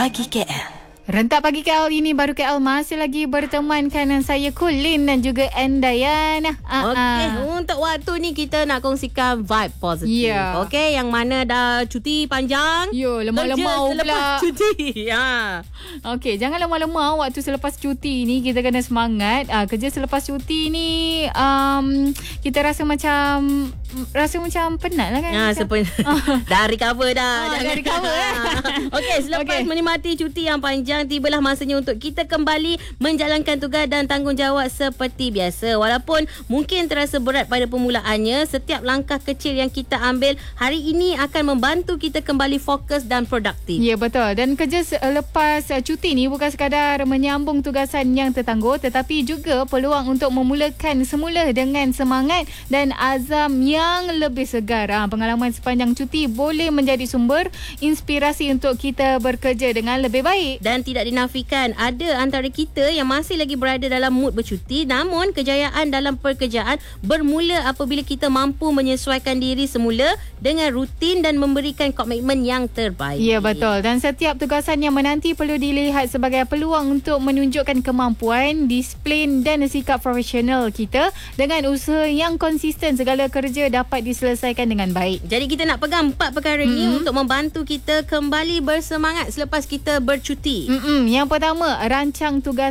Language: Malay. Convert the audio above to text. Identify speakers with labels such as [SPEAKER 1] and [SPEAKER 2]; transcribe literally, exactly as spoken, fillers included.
[SPEAKER 1] Pagi K L.
[SPEAKER 2] Rentak Pagi K L ini baru K L masih lagi bertemankan dengan saya Kulin dan juga Endayan. Uh-uh.
[SPEAKER 3] Okey, untuk waktu ni kita nak kongsikan vibe positif.
[SPEAKER 2] Yeah.
[SPEAKER 3] Okey, yang mana dah cuti panjang.
[SPEAKER 2] Yo, lemah-lemah
[SPEAKER 3] kerja selepas
[SPEAKER 2] pula.
[SPEAKER 3] cuti. Ha.
[SPEAKER 2] Okey, jangan lemah-lemah waktu selepas cuti ni. Kita kena semangat. Uh, kerja selepas cuti ni um, kita rasa macam rasa macam penat lah kan.
[SPEAKER 3] Ha, sepen- dah recover dah.
[SPEAKER 2] Oh,
[SPEAKER 3] dah
[SPEAKER 2] dah recover eh.
[SPEAKER 3] Okey, selepas
[SPEAKER 2] Okey.
[SPEAKER 3] menikmati cuti yang panjang, tibalah masanya untuk kita kembali menjalankan tugas dan tanggungjawab seperti biasa. Walaupun mungkin terasa berat pada permulaannya, setiap langkah kecil yang kita ambil hari ini akan membantu kita kembali fokus dan produktif.
[SPEAKER 2] Ya, betul. Dan kerja selepas cuti ni bukan sekadar menyambung tugasan yang tertangguh, tetapi juga peluang untuk memulakan semula dengan semangat dan azam yang lebih segar. Ha, pengalaman sepanjang cuti boleh menjadi sumber inspirasi untuk kita bekerja dengan lebih baik.
[SPEAKER 3] Dan tidak dinafikan, ada antara kita yang masih lagi berada dalam mood bercuti, namun kejayaan dalam pekerjaan bermula apabila kita mampu menyesuaikan diri semula dengan rutin dan memberikan komitmen yang terbaik.
[SPEAKER 2] Ya, betul. Dan setiap tugasan yang menanti perlu dilihat sebagai peluang untuk menunjukkan kemampuan, disiplin dan sikap profesional kita. Dengan usaha yang konsisten, segala kerja dapat diselesaikan dengan baik.
[SPEAKER 3] Jadi kita nak pegang empat perkara mm-hmm. ni untuk membantu kita kembali bersemangat selepas kita bercuti.
[SPEAKER 2] Mm-mm. Yang pertama, rancang tugas